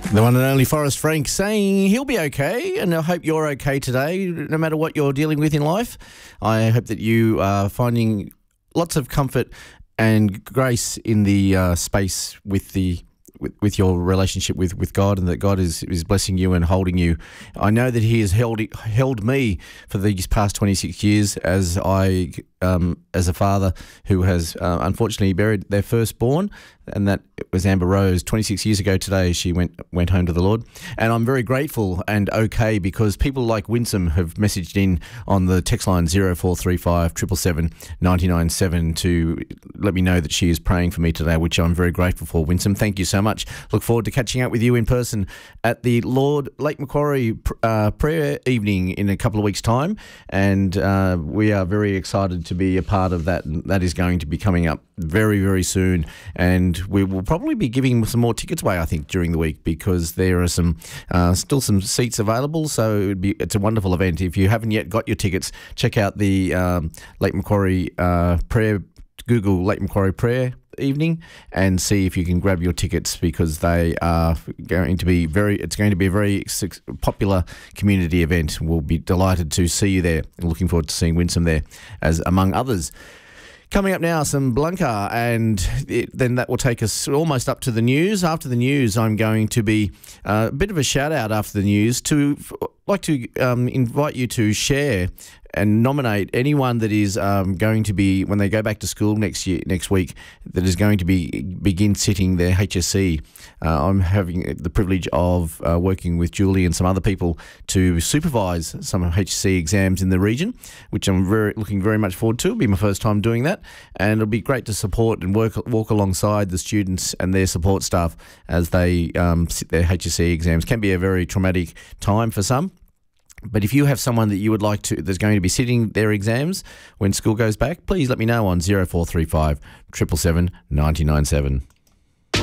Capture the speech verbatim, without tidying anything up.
The one and only Forrest Frank saying he'll be okay, and I hope you're okay today, no matter what you're dealing with in life. I hope that you are finding lots of comfort and grace in the uh, space with the with, with your relationship with, with God, and that God is, is blessing you and holding you. I know that He has held held me for these past twenty-six years as I um, as a father who has uh, unfortunately buried their firstborn, and that was Amber Rose. twenty-six years ago today, she went went home to the Lord. And I'm very grateful and okay because people like Winsome have messaged in on the text line zero four three five, seven seven seven, nine nine seven to let me know that she is praying for me today, which I'm very grateful for. Winsome, thank you so much. Look forward to catching up with you in person at the Lord Lake Macquarie uh, prayer evening in a couple of weeks' time. And uh, we are very excited to be a part of that. And that is going to be coming up very, very soon. And we will probably be giving some more tickets away, I think, during the week because there are some uh, still some seats available. So it would be it's a wonderful event. If you haven't yet got your tickets, check out the um, Lake Macquarie uh, prayer. Google Lake Macquarie prayer evening and see if you can grab your tickets because they are going to be very. It's going to be a very popular community event. We'll be delighted to see you there. And looking forward to seeing Winsome there, as among others. Coming up now, some Blanca, and it, then that will take us almost up to the news. After the news, I'm going to be uh, a bit of a shout out after the news to like to um, invite you to share and nominate anyone that is um, going to be, when they go back to school next year, next week, that is going to be begin sitting their H S C. Uh, I'm having the privilege of uh, working with Julie and some other people to supervise some H S C exams in the region, which I'm very looking very much forward to. It'll be my first time doing that, and it'll be great to support and work walk alongside the students and their support staff as they um, sit their H S C exams. Can be a very traumatic time for some. But if you have someone that you would like to, that's going to be sitting their exams when school goes back, please let me know on zero four three five, seven seven seven, nine nine seven.